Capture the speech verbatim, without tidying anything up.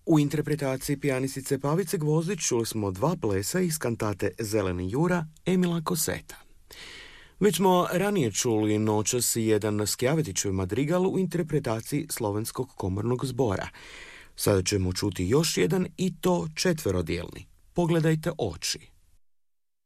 U interpretaciji pijanisice Pavice Gvozdić čuli smo dva plesa iz kantate Zeleni Jura Emila Koseta. Već smo ranije čuli noćas jedan Skjavetićev madrigal u interpretaciji Slovenskog komornog zbora. Sada ćemo čuti još jedan i to četverodjelni. Pogledajte oči.